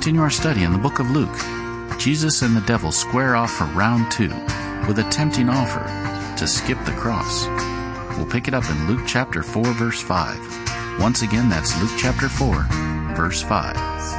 continue our study in the book of Luke. Jesus and the devil square off for round 2 with a tempting offer to skip the cross. We'll pick it up in Luke chapter 4, verse 5. Once again, that's Luke chapter 4, verse 5.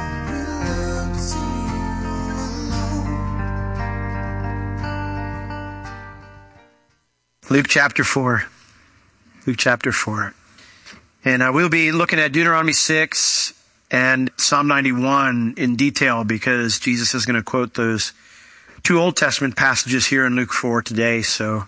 Luke chapter 4. Luke chapter 4. And we'll be looking at Deuteronomy 6 and Psalm 91 in detail because Jesus is going to quote those 2 Old Testament passages here in Luke 4 today. So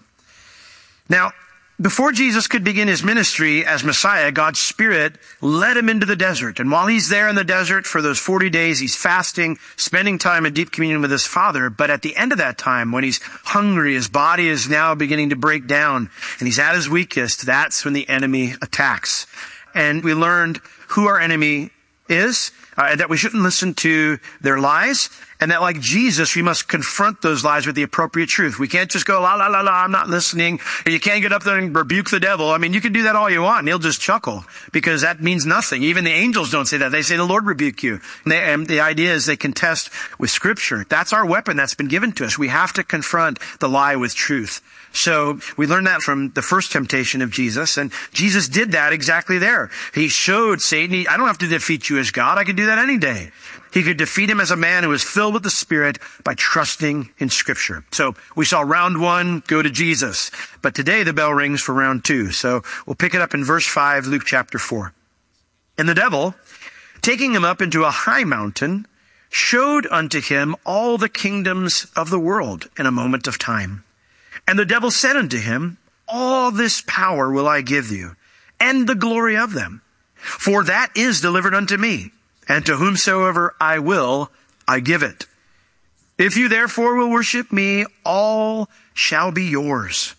now, before Jesus could begin his ministry as Messiah, God's Spirit led him into the desert. And while he's there in the desert for those 40 days, he's fasting, spending time in deep communion with his Father. But at the end of that time, when he's hungry, his body is now beginning to break down, and he's at his weakest, that's when the enemy attacks. And we learned who our enemy is, that we shouldn't listen to their lies, and that like Jesus, we must confront those lies with the appropriate truth. We can't just go, la, la, la, la, I'm not listening. You can't get up there and rebuke the devil. I mean, you can do that all you want, and he'll just chuckle, because that means nothing. Even the angels don't say that. They say, the Lord rebuke you. And the idea is they contest with Scripture. That's our weapon that's been given to us. We have to confront the lie with truth. So we learned that from the first temptation of Jesus, and Jesus did that exactly there. He showed Satan, I don't have to defeat you as God. I can do that any day. He could defeat him as a man who was filled with the Spirit by trusting in Scripture. So we saw round 1 go to Jesus, but today the bell rings for round 2. So we'll pick it up in verse 5, Luke chapter 4. And the devil, taking him up into a high mountain, showed unto him all the kingdoms of the world in a moment of time. And the devil said unto him, all this power will I give you, and the glory of them. For that is delivered unto me, and to whomsoever I will, I give it. If you therefore will worship me, all shall be yours.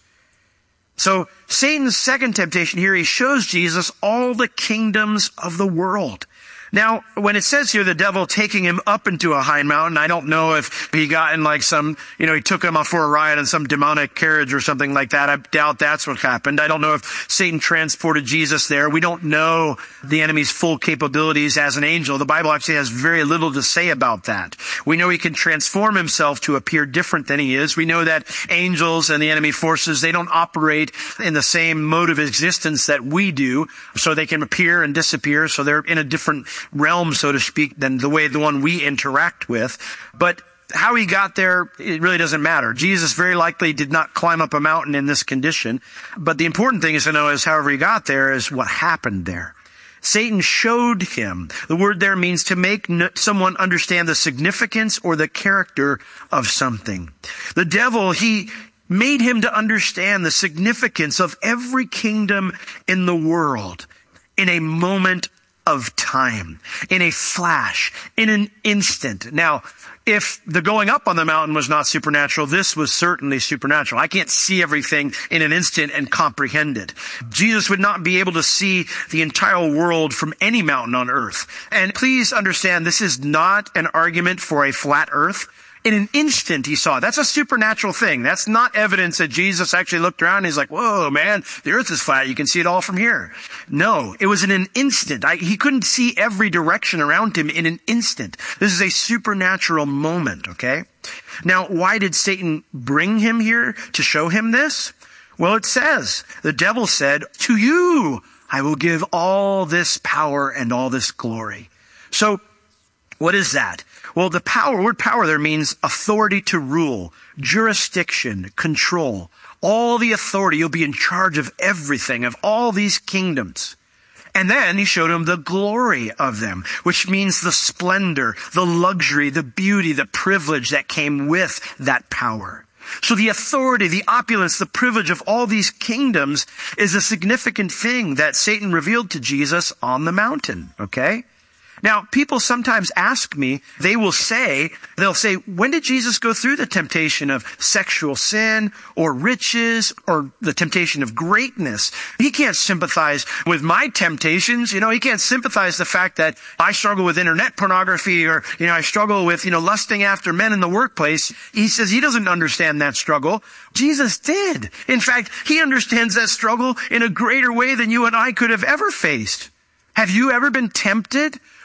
So Satan's second temptation here, he shows Jesus all the kingdoms of the world. Now, when it says here the devil taking him up into a high mountain, I don't know if he got in like some, he took him off for a ride in some demonic carriage or something like that. I doubt that's what happened. I don't know if Satan transported Jesus there. We don't know the enemy's full capabilities as an angel. The Bible actually has very little to say about that. We know he can transform himself to appear different than he is. We know that angels and the enemy forces, they don't operate in the same mode of existence that we do. So they can appear and disappear. So they're in a different realm, so to speak, than the one we interact with. But how he got there, it really doesn't matter. Jesus very likely did not climb up a mountain in this condition. But the important thing is to know is however he got there is what happened there. Satan showed him. The word there means to make someone understand the significance or the character of something. The devil, he made him to understand the significance of every kingdom in the world in a moment of time, in a flash, in an instant. Now, if the going up on the mountain was not supernatural, this was certainly supernatural. I can't see everything in an instant and comprehend it. Jesus would not be able to see the entire world from any mountain on earth. And please understand, this is not an argument for a flat earth. In an instant, he saw it. That's a supernatural thing. That's not evidence that Jesus actually looked around and he's like, whoa, man, the earth is flat. You can see it all from here. No, it was in an instant. He couldn't see every direction around him in an instant. This is a supernatural moment, okay? Now, why did Satan bring him here to show him this? Well, it says, the devil said, to you I will give all this power and all this glory. So, what is that? Well, the word power there means authority to rule, jurisdiction, control. All the authority. You'll be in charge of everything, of all these kingdoms. And then he showed him the glory of them, which means the splendor, the luxury, the beauty, the privilege that came with that power. So the authority, the opulence, the privilege of all these kingdoms is a significant thing that Satan revealed to Jesus on the mountain, okay? Now, people sometimes ask me, they'll say, when did Jesus go through the temptation of sexual sin or riches or the temptation of greatness? He can't sympathize with my temptations. He can't sympathize the fact that I struggle with internet pornography or, I struggle with, lusting after men in the workplace. He says he doesn't understand that struggle. Jesus did. In fact, he understands that struggle in a greater way than you and I could have ever faced. Have you ever been tempted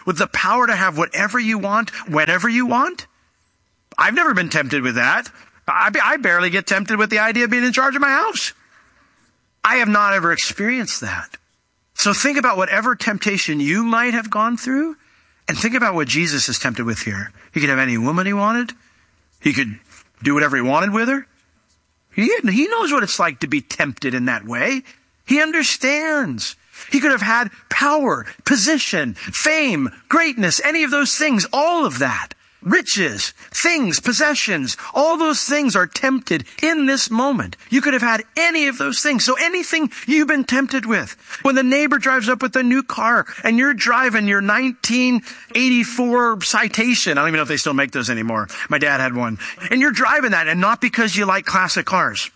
with the power to have whatever you want, whenever you want? I've never been tempted with that. I barely get tempted with the idea of being in charge of my house. I have not ever experienced that. So think about whatever temptation you might have gone through, and think about what Jesus is tempted with here. He could have any woman he wanted. He could do whatever he wanted with her. He knows what it's like to be tempted in that way. He understands. He could have had power, position, fame, greatness, any of those things, all of that. Riches, things, possessions, all those things are tempted in this moment. You could have had any of those things. So anything you've been tempted with. When the neighbor drives up with a new car and you're driving your 1984 Citation. I don't even know if they still make those anymore. My dad had one. And you're driving that, and not because you like classic cars.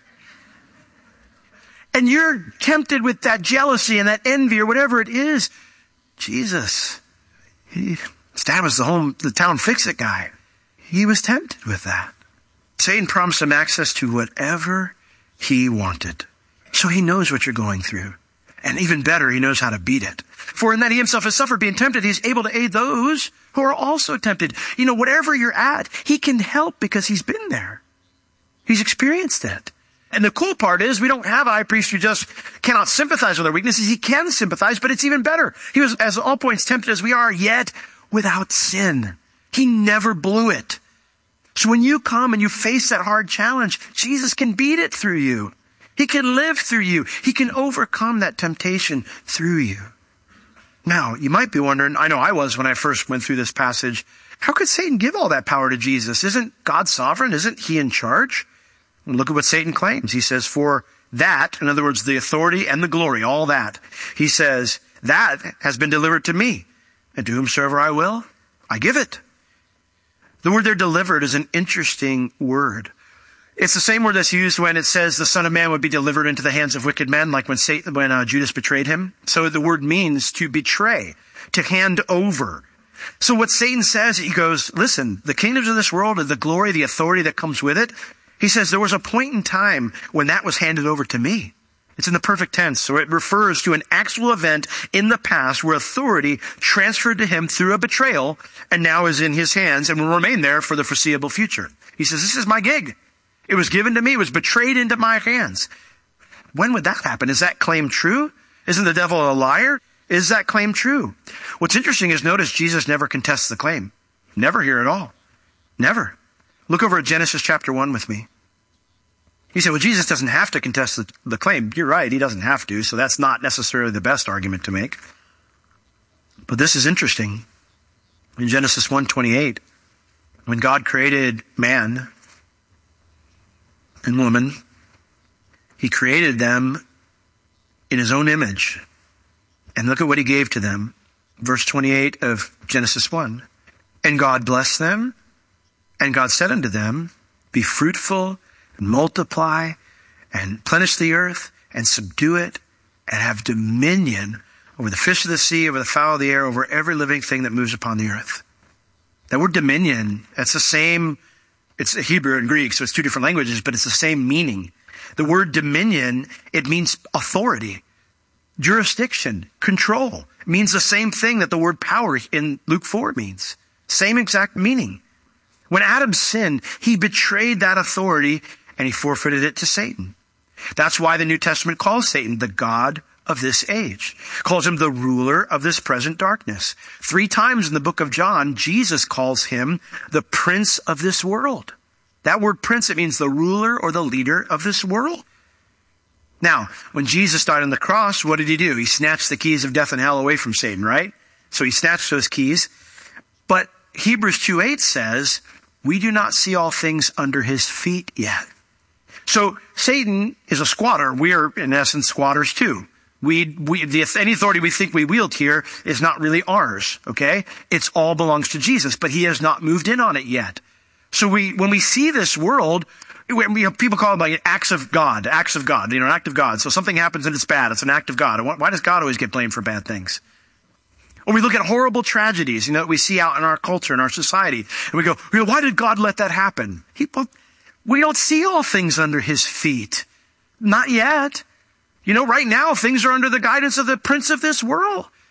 And you're tempted with that jealousy and that envy or whatever it is. Jesus, his dad was the town fix-it guy. He was tempted with that. Satan promised him access to whatever he wanted. So he knows what you're going through. And even better, he knows how to beat it. For in that he himself has suffered being tempted, he's able to aid those who are also tempted. Whatever you're at, he can help because he's been there. He's experienced it. And the cool part is we don't have a high priest who just cannot sympathize with our weaknesses. He can sympathize, but it's even better. He was, as all points, tempted as we are, yet without sin. He never blew it. So when you come and you face that hard challenge, Jesus can beat it through you. He can live through you. He can overcome that temptation through you. Now, you might be wondering, I know I was when I first went through this passage, how could Satan give all that power to Jesus? Isn't God sovereign? Isn't he in charge? And look at what Satan claims. He says, for that, in other words, the authority and the glory, all that, he says, that has been delivered to me. And to whomsoever I will, I give it. The word there, delivered, is an interesting word. It's the same word that's used when it says the Son of Man would be delivered into the hands of wicked men, like when Judas betrayed him. So the word means to betray, to hand over. So what Satan says, he goes, listen, the kingdoms of this world and the glory, the authority that comes with it, he says there was a point in time when that was handed over to me. It's in the perfect tense, so it refers to an actual event in the past where authority transferred to him through a betrayal and now is in his hands and will remain there for the foreseeable future. He says, this is my gig. It was given to me. It was betrayed into my hands. When would that happen? Is that claim true? Isn't the devil a liar? Is that claim true? What's interesting is notice Jesus never contests the claim. Never here at all. Never. Look over at Genesis chapter 1 with me. You say, well, Jesus doesn't have to contest the claim. You're right, he doesn't have to, so that's not necessarily the best argument to make. But this is interesting. In Genesis 1:28, when God created man and woman, he created them in his own image. And look at what he gave to them. Verse 28 of Genesis 1. And God blessed them, and God said unto them, be fruitful, and multiply, and replenish the earth, and subdue it, and have dominion over the fish of the sea, over the fowl of the air, over every living thing that moves upon the earth. That word dominion, that's the same, it's Hebrew and Greek, so it's two different languages, but it's the same meaning. The word dominion, it means authority, jurisdiction, control. It means the same thing that the word power in Luke 4 means. Same exact meaning. When Adam sinned, he betrayed that authority and he forfeited it to Satan. That's why the New Testament calls Satan the god of this age. Calls him the ruler of this present darkness. 3 times in the book of John, Jesus calls him the prince of this world. That word prince, it means the ruler or the leader of this world. Now, when Jesus died on the cross, what did he do? He snatched the keys of death and hell away from Satan, right? So he snatched those keys. But Hebrews 2:8 says, we do not see all things under his feet yet. So Satan is a squatter. We are, in essence, squatters too. Any authority we think we wield here is not really ours, okay? It all belongs to Jesus, but he has not moved in on it yet. So when we see this world, people call it like acts of God, an act of God. So something happens and it's bad. It's an act of God. Why does God always get blamed for bad things? Or we look at horrible tragedies, that we see out in our culture, in our society, and we go, why did God let that happen? We don't see all things under his feet. Not yet. Right now, things are under the guidance of the prince of this world.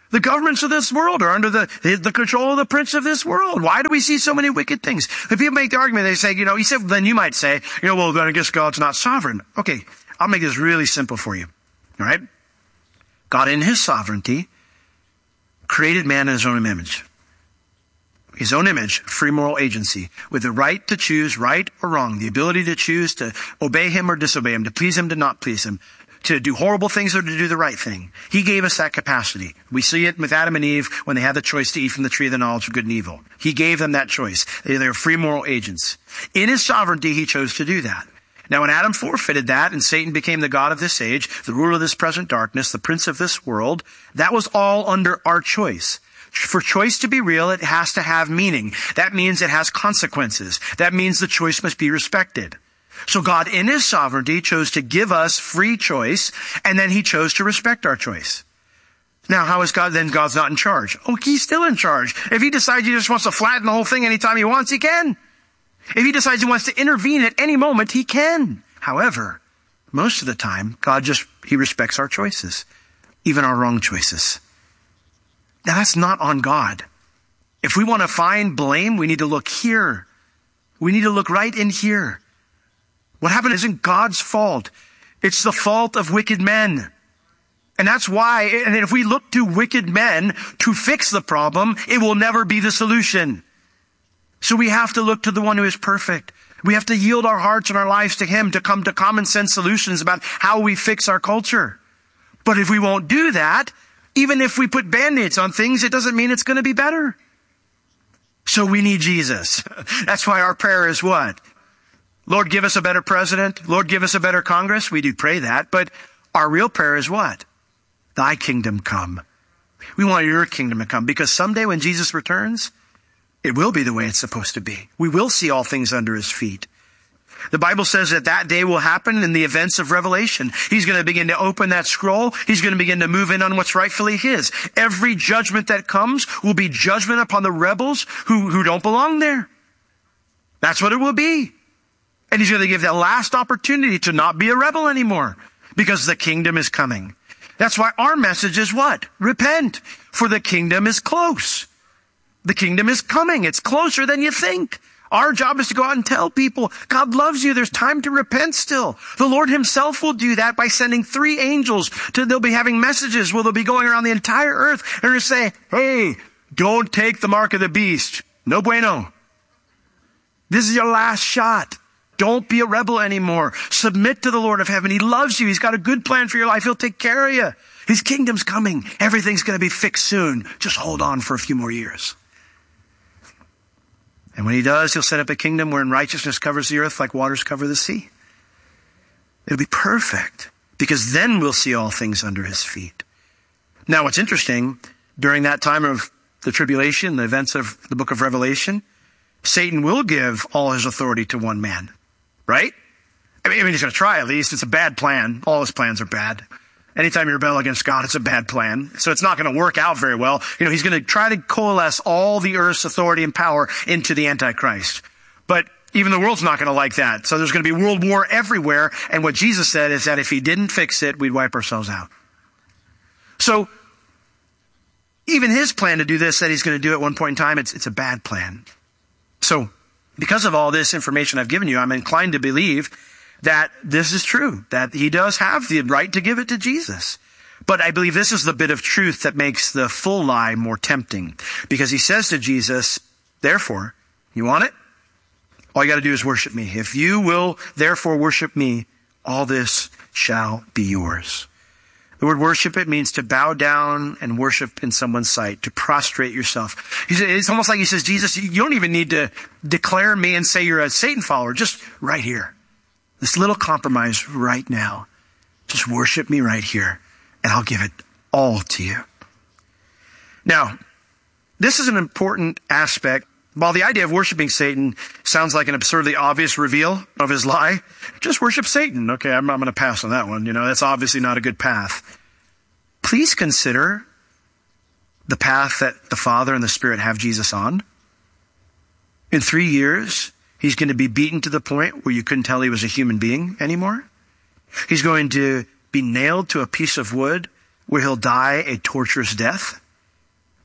The governments of this world are under the control of the prince of this world. Why do we see so many wicked things? If people make the argument, they say, he said, then you might say, well, then I guess God's not sovereign. Okay, I'll make this really simple for you. All right? God in his sovereignty created man in his own image. His own image, free moral agency, with the right to choose right or wrong, the ability to choose to obey him or disobey him, to please him, to not please him, to do horrible things or to do the right thing. He gave us that capacity. We see it with Adam and Eve when they had the choice to eat from the tree of the knowledge of good and evil. He gave them that choice. They're free moral agents. In his sovereignty, he chose to do that. Now, when Adam forfeited that and Satan became the god of this age, the ruler of this present darkness, the prince of this world, that was all under our choice. For choice to be real, it has to have meaning. That means it has consequences. That means the choice must be respected. So God, in his sovereignty, chose to give us free choice, and then he chose to respect our choice. Now, how is God? Then God's not in charge. Oh, he's still in charge. If he decides he just wants to flatten the whole thing anytime he wants, he can. If he decides he wants to intervene at any moment, he can. However, most of the time, he respects our choices, even our wrong choices. Now, that's not on God. If we want to find blame, we need to look here. We need to look right in here. What happened isn't God's fault. It's the fault of wicked men. And that's why, and if we look to wicked men to fix the problem, it will never be the solution. So we have to look to the one who is perfect. We have to yield our hearts and our lives to him to come to common sense solutions about how we fix our culture. But if we won't do that, even if we put band-aids on things, it doesn't mean it's going to be better. So we need Jesus. That's why our prayer is what? Lord, give us a better president. Lord, give us a better Congress. We do pray that. But our real prayer is what? Thy kingdom come. We want your kingdom to come because someday when Jesus returns, it will be the way it's supposed to be. We will see all things under his feet. The Bible says that day will happen in the events of Revelation. He's going to begin to open that scroll. He's going to begin to move in on what's rightfully his. Every judgment that comes will be judgment upon the rebels who don't belong there. That's what it will be. And he's going to give that last opportunity to not be a rebel anymore because the kingdom is coming. That's why our message is what? Repent, for the kingdom is close. The kingdom is coming. It's closer than you think. Our job is to go out and tell people, God loves you. There's time to repent still. The Lord himself will do that by sending 3 angels. They'll be having messages where they'll be going around the entire earth and they'll say, hey, don't take the mark of the beast. No bueno. This is your last shot. Don't be a rebel anymore. Submit to the Lord of heaven. He loves you. He's got a good plan for your life. He'll take care of you. His kingdom's coming. Everything's going to be fixed soon. Just hold on for a few more years. And when he does, he'll set up a kingdom wherein righteousness covers the earth like waters cover the sea. It'll be perfect because then we'll see all things under his feet. Now, what's interesting, during that time of the tribulation, the events of the book of Revelation, Satan will give all his authority to one man. Right? I mean, he's going to try at least. It's a bad plan. All his plans are bad. Anytime you rebel against God, it's a bad plan. So it's not going to work out very well. He's going to try to coalesce all the earth's authority and power into the Antichrist. But even the world's not going to like that. So there's going to be world war everywhere. And what Jesus said is that if he didn't fix it, we'd wipe ourselves out. So even his plan to do this that he's going to do at one point in time, it's a bad plan. So because of all this information I've given you, I'm inclined to believe that this is true, that he does have the right to give it to Jesus. But I believe this is the bit of truth that makes the full lie more tempting. Because he says to Jesus, therefore, you want it? All you got to do is worship me. If you will therefore worship me, all this shall be yours. The word worship, it means to bow down and worship in someone's sight, to prostrate yourself. It's almost like he says, Jesus, you don't even need to declare me and say you're a Satan follower. Just right here. This little compromise right now. Just worship me right here, and I'll give it all to you. Now, this is an important aspect. While the idea of worshiping Satan sounds like an absurdly obvious reveal of his lie, just worship Satan. Okay, I'm going to pass on that one. That's obviously not a good path. Please consider the path that the Father and the Spirit have Jesus on. In 3 years, he's going to be beaten to the point where you couldn't tell he was a human being anymore. He's going to be nailed to a piece of wood where he'll die a torturous death.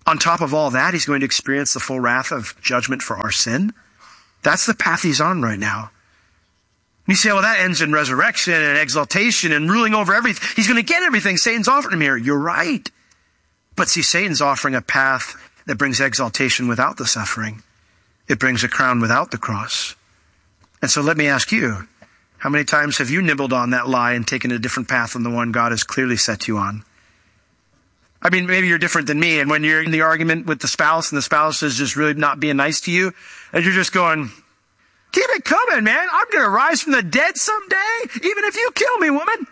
On top of all that, he's going to experience the full wrath of judgment for our sin. That's the path he's on right now. You say, well, that ends in resurrection and exaltation and ruling over everything. He's going to get everything Satan's offering him here. You're right. But see, Satan's offering a path that brings exaltation without the suffering. It brings a crown without the cross. And so let me ask you, how many times have you nibbled on that lie and taken a different path than the one God has clearly set you on? I mean, maybe you're different than me, and when you're in the argument with the spouse and the spouse is just really not being nice to you, and you're just going, keep it coming, man. I'm going to rise from the dead someday, even if you kill me, woman.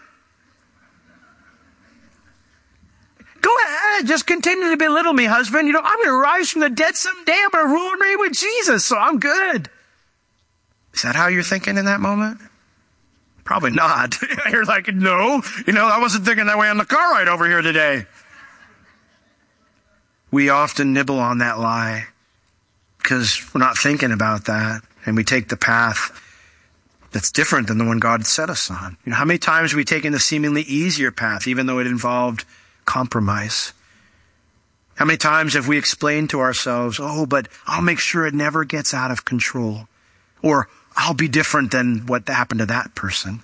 Go ahead, just continue to belittle me, husband. I'm going to rise from the dead someday. I'm going to rule and reign with Jesus, so I'm good. Is that how you're thinking in that moment? Probably not. You're like, no, I wasn't thinking that way on the car ride over here today. We often nibble on that lie because we're not thinking about that, and we take the path that's different than the one God set us on. How many times have we taken the seemingly easier path, even though it involved compromise? How many times have we explained to ourselves, oh, but I'll make sure it never gets out of control, or I'll be different than what happened to that person?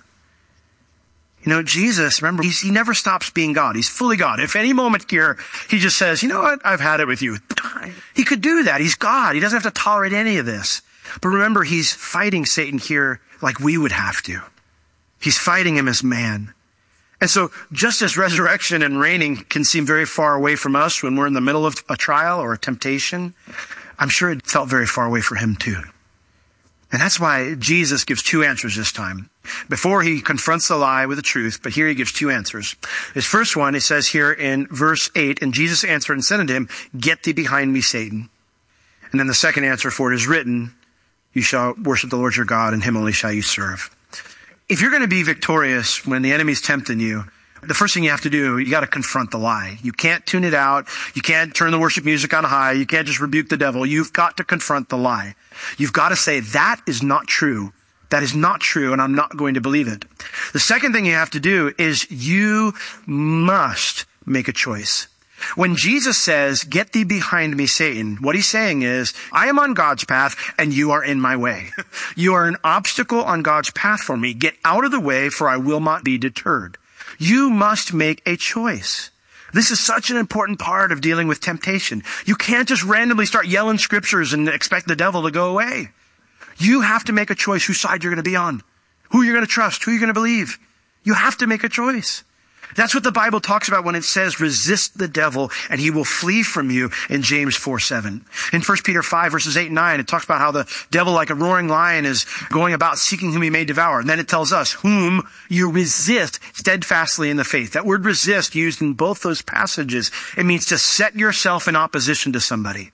Jesus, remember, he never stops being God. He's fully God. If any moment here, he just says, you know what, I've had it with you. He could do that. He's God. He doesn't have to tolerate any of this. But remember, he's fighting Satan here like we would have to. He's fighting him as man. And so just as resurrection and reigning can seem very far away from us when we're in the middle of a trial or a temptation, I'm sure it felt very far away for him too. And that's why Jesus gives two answers this time. Before he confronts the lie with the truth, but here he gives two answers. His first one, it says here in verse 8, and Jesus answered and said unto him, get thee behind me, Satan. And then the second answer, for it is written, you shall worship the Lord your God, and him only shall you serve. If you're going to be victorious when the enemy's tempting you, the first thing you have to do, you got to confront the lie. You can't tune it out. You can't turn the worship music on high. You can't just rebuke the devil. You've got to confront the lie. You've got to say, that is not true. That is not true, and I'm not going to believe it. The second thing you have to do is you must make a choice. When Jesus says, get thee behind me, Satan, what he's saying is, I am on God's path and you are in my way. You are an obstacle on God's path for me. Get out of the way, for I will not be deterred. You must make a choice. This is such an important part of dealing with temptation. You can't just randomly start yelling scriptures and expect the devil to go away. You have to make a choice whose side you're going to be on, who you're going to trust, who you're going to believe. You have to make a choice. That's what the Bible talks about when it says, resist the devil and he will flee from you in James 4:7. In 1 Peter 5 verses 8 and 9, it talks about how the devil like a roaring lion is going about seeking whom he may devour. And then it tells us, whom you resist steadfastly in the faith. That word resist used in both those passages, it means to set yourself in opposition to somebody.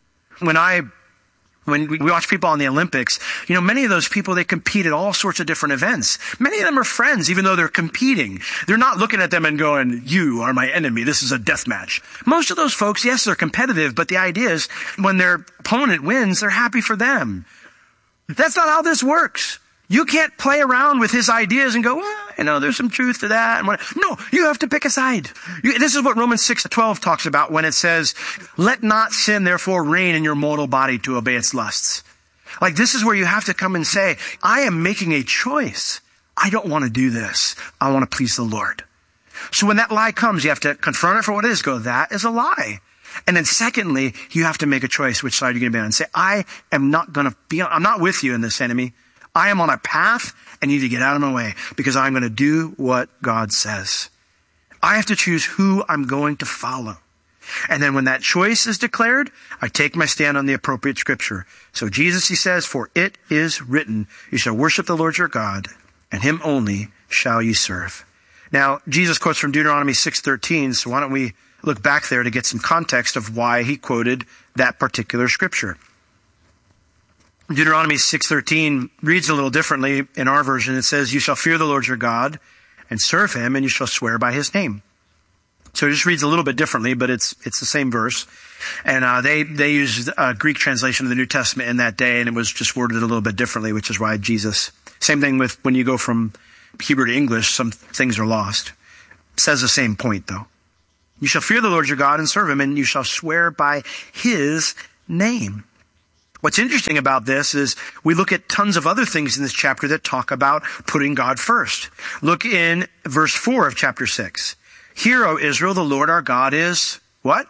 When we watch people on the Olympics, many of those people, they compete at all sorts of different events. Many of them are friends, even though they're competing. They're not looking at them and going, you are my enemy. This is a death match. Most of those folks, yes, they're competitive, but the idea is when their opponent wins, they're happy for them. That's not how this works. You can't play around with his ideas and go, well, there's some truth to that. No, you have to pick a side. This is what Romans 6:12 talks about when it says, let not sin therefore reign in your mortal body to obey its lusts. Like this is where you have to come and say, I am making a choice. I don't want to do this. I want to please the Lord. So when that lie comes, you have to confront it for what it is. Go, that is a lie. And then secondly, you have to make a choice which side you're going to be on and say, I'm not with you in this, enemy. I am on a path and you need to get out of my way because I'm going to do what God says. I have to choose who I'm going to follow. And then when that choice is declared, I take my stand on the appropriate scripture. So Jesus, he says, for it is written, you shall worship the Lord your God, and him only shall you serve. Now, Jesus quotes from Deuteronomy 6:13, so why don't we look back there to get some context of why he quoted that particular scripture. Deuteronomy 6:13 reads a little differently in our version. It says, you shall fear the Lord your God and serve him, and you shall swear by his name. So it just reads a little bit differently, but it's the same verse. And they used a Greek translation of the New Testament in that day, and it was just worded a little bit differently, which is why Jesus, same thing with when you go from Hebrew to English, some things are lost. It says the same point though. You shall fear the Lord your God and serve him, and you shall swear by his name. What's interesting about this is we look at tons of other things in this chapter that talk about putting God first. Look in verse 4 of chapter 6. Hear, O Israel, the Lord our God is what?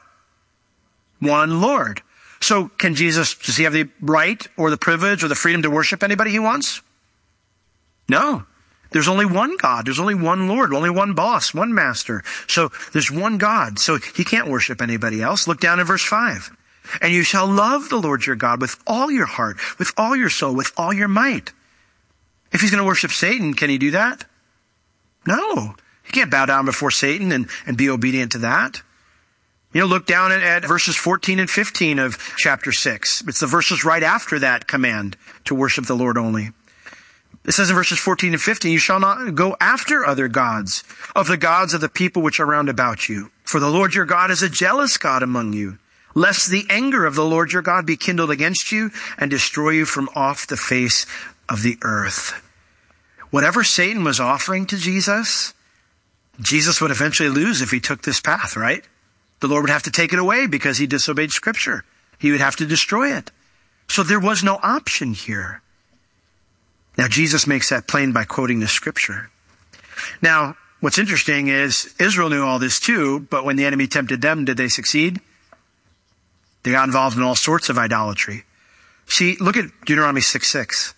One Lord. So can Jesus, does he have the right or the privilege or the freedom to worship anybody he wants? No. There's only one God. There's only one Lord, only one boss, one master. So there's one God. So he can't worship anybody else. Look down at verse 5. And you shall love the Lord your God with all your heart, with all your soul, with all your might. If he's going to worship Satan, can he do that? No. He can't bow down before Satan and be obedient to that. You know, look down at verses 14 and 15 of chapter 6. It's the verses right after that command to worship the Lord only. It says in verses 14 and 15, you shall not go after other gods, of the gods of the people which are round about you. For the Lord your God is a jealous God among you, lest the anger of the Lord your God be kindled against you and destroy you from off the face of the earth. Whatever Satan was offering to Jesus, Jesus would eventually lose if he took this path, right? The Lord would have to take it away because he disobeyed Scripture. He would have to destroy it. So there was no option here. Now, Jesus makes that plain by quoting the Scripture. Now, what's interesting is Israel knew all this too, but when the enemy tempted them, did they succeed? They got involved in all sorts of idolatry. See, look at Deuteronomy 6:6.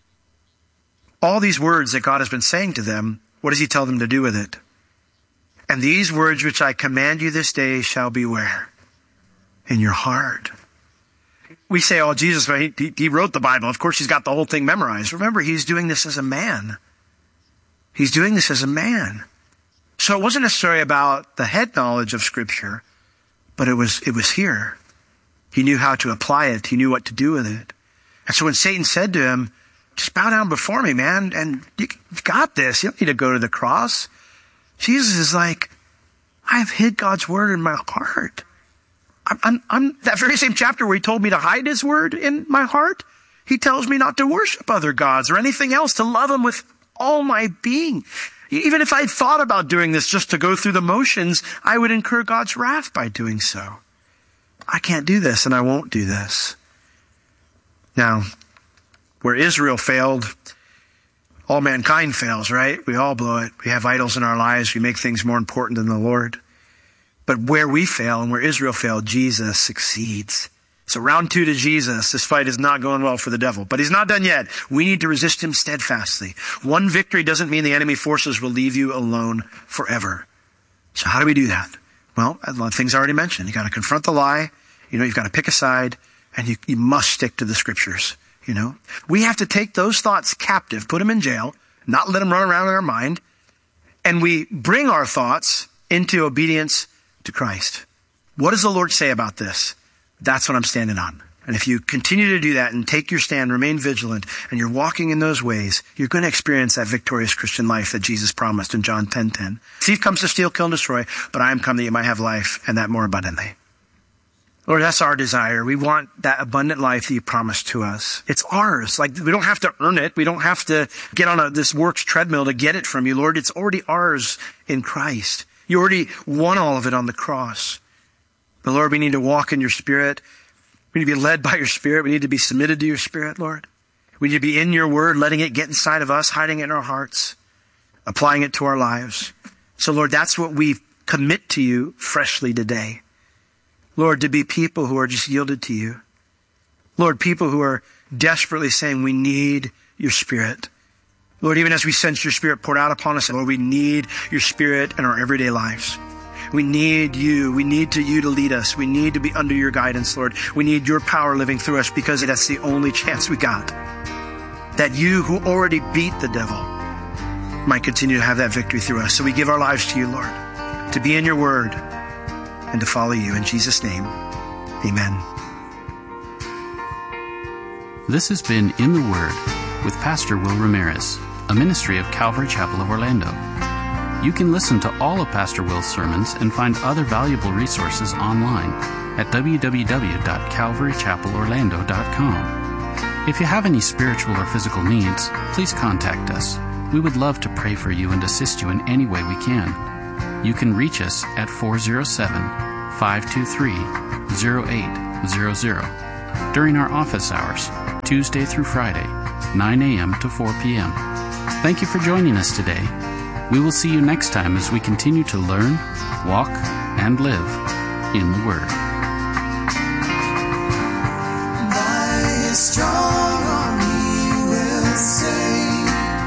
All these words that God has been saying to them, what does he tell them to do with it? And these words which I command you this day shall be where? In your heart. We say, oh, Jesus, he wrote the Bible. Of course, he's got the whole thing memorized. Remember, he's doing this as a man. He's doing this as a man. So it wasn't necessarily about the head knowledge of Scripture, but it was here. He knew how to apply it. He knew what to do with it. And so when Satan said to him, just bow down before me, man, and you've got this. You don't need to go to the cross. Jesus is like, I have hid God's word in my heart. I'm that very same chapter where he told me to hide his word in my heart. He tells me not to worship other gods or anything else, to love him with all my being. Even if I thought about doing this just to go through the motions, I would incur God's wrath by doing so. I can't do this and I won't do this. Now, where Israel failed, all mankind fails, right? We all blow it. We have idols in our lives. We make things more important than the Lord. But where we fail and where Israel failed, Jesus succeeds. So round 2 to Jesus. This fight is not going well for the devil, but he's not done yet. We need to resist him steadfastly. One victory doesn't mean the enemy forces will leave you alone forever. So how do we do that? Well, a lot of things I already mentioned. You got to confront the lie. You've got to pick a side, and you must stick to the Scriptures. We have to take those thoughts captive, put them in jail, not let them run around in our mind, and we bring our thoughts into obedience to Christ. What does the Lord say about this? That's what I'm standing on. And if you continue to do that and take your stand, remain vigilant, and you're walking in those ways, you're going to experience that victorious Christian life that Jesus promised in John 10:10. Thief comes to steal, kill, and destroy, but I am come that you might have life, and that more abundantly. Lord, that's our desire. We want that abundant life that you promised to us. It's ours. We don't have to earn it. We don't have to get on this works treadmill to get it from you, Lord. It's already ours in Christ. You already won all of it on the cross. But Lord, we need to walk in your Spirit. We need to be led by your Spirit. We need to be submitted to your Spirit, Lord. We need to be in your word, letting it get inside of us, hiding it in our hearts, applying it to our lives. So Lord, that's what we commit to you freshly today. Lord, to be people who are just yielded to you. Lord, people who are desperately saying we need your Spirit. Lord, even as we sense your Spirit poured out upon us, Lord, we need your Spirit in our everyday lives. We need you. We need you to lead us. We need to be under your guidance, Lord. We need your power living through us because that's the only chance we got. That you who already beat the devil might continue to have that victory through us. So we give our lives to you, Lord, to be in your word and to follow you. In Jesus' name, amen. This has been In the Word with Pastor Will Ramirez, a ministry of Calvary Chapel of Orlando. You can listen to all of Pastor Will's sermons and find other valuable resources online at www.calvarychapelorlando.com. If you have any spiritual or physical needs, please contact us. We would love to pray for you and assist you in any way we can. You can reach us at 407-523-0800 during our office hours, Tuesday through Friday, 9 a.m. to 4 p.m. Thank you for joining us today. We will see you next time as we continue to learn, walk, and live in the Word. Thy strong arm he will save.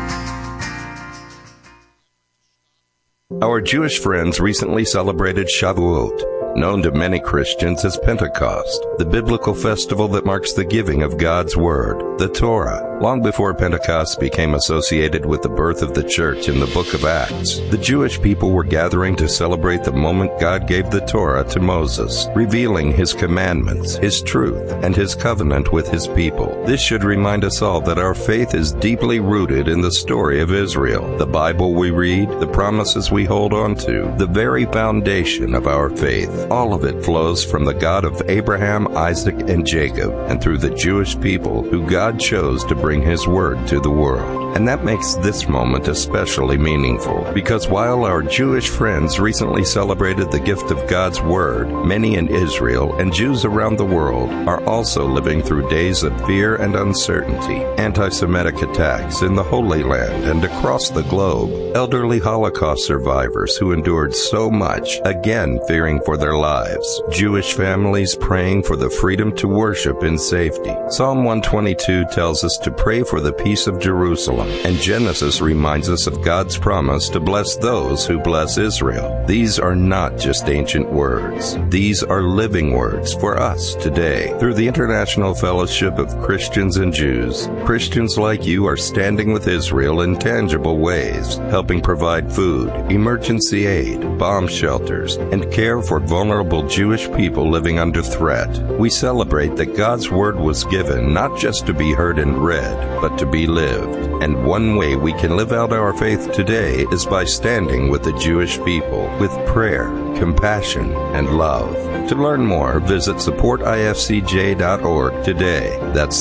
Our Jewish friends recently celebrated Shavuot, known to many Christians as Pentecost, the biblical festival that marks the giving of God's Word, the Torah. Long before Pentecost became associated with the birth of the church in the book of Acts, the Jewish people were gathering to celebrate the moment God gave the Torah to Moses, revealing his commandments, his truth, and his covenant with his people. This should remind us all that our faith is deeply rooted in the story of Israel, the Bible we read, the promises we hold on to, the very foundation of our faith. All of it flows from the God of Abraham, Isaac, and Jacob, and through the Jewish people who God chose to bring His Word to the world. And that makes this moment especially meaningful, because while our Jewish friends recently celebrated the gift of God's Word, many in Israel and Jews around the world are also living through days of fear and uncertainty, anti-Semitic attacks in the Holy Land and across the globe, elderly Holocaust survivors who endured so much, again fearing for their lives, Jewish families praying for the freedom to worship in safety. Psalm 122 tells us to pray for the peace of Jerusalem, and Genesis reminds us of God's promise to bless those who bless Israel. These are not just ancient words. These are living words for us today. Through the International Fellowship of Christians and Jews, Christians like you are standing with Israel in tangible ways, helping provide food, emergency aid, bomb shelters, and care for vulnerable Jewish people living under threat. We celebrate that God's Word was given not just to be heard and read, but to be lived. And one way we can live out our faith today is by standing with the Jewish people with prayer, compassion, and love. To learn more, visit supportifcj.org today. That's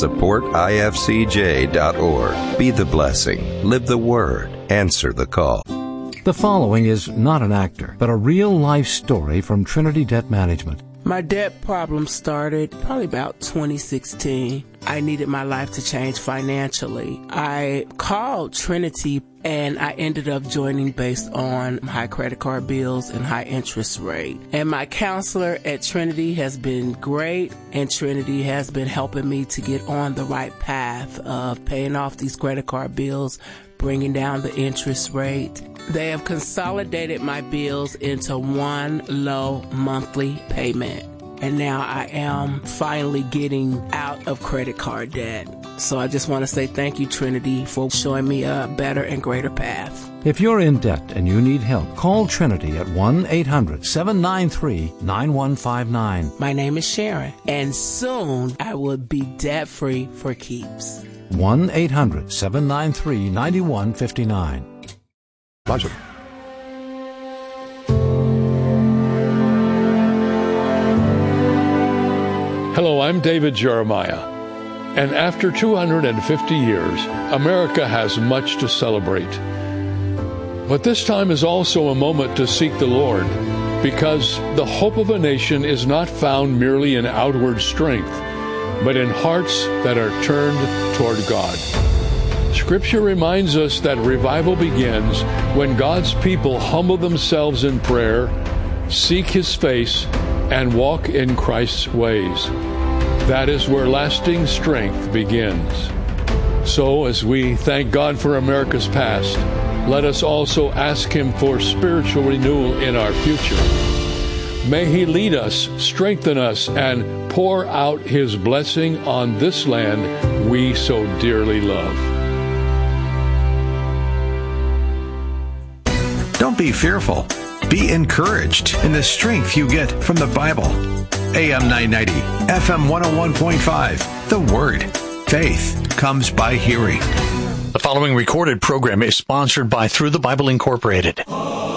supportifcj.org. Be the blessing. Live the Word. Answer the call. The following is not an actor, but a real-life story from Trinity Debt Management. My debt problem started probably about 2016. I needed my life to change financially. I called Trinity and I ended up joining based on high credit card bills and high interest rate. And my counselor at Trinity has been great, and Trinity has been helping me to get on the right path of paying off these credit card bills, bringing down the interest rate. They have consolidated my bills into one low monthly payment. And now I am finally getting out of credit card debt. So I just want to say thank you, Trinity, for showing me a better and greater path. If you're in debt and you need help, call Trinity at 1-800-793-9159. My name is Sharon, and soon I will be debt-free for keeps. 1-800-793-9159. Budget. Hello, I'm David Jeremiah, and after 250 years, America has much to celebrate. But this time is also a moment to seek the Lord, because the hope of a nation is not found merely in outward strength, but in hearts that are turned toward God. Scripture reminds us that revival begins when God's people humble themselves in prayer, seek His face, and walk in Christ's ways. That is where lasting strength begins. So, as we thank God for America's past, let us also ask Him for spiritual renewal in our future. May He lead us, strengthen us, and pour out His blessing on this land we so dearly love. Don't be fearful. Be encouraged in the strength you get from the Bible. AM 990, FM 101.5. The Word. Faith comes by hearing. The following recorded program is sponsored by Through the Bible Incorporated.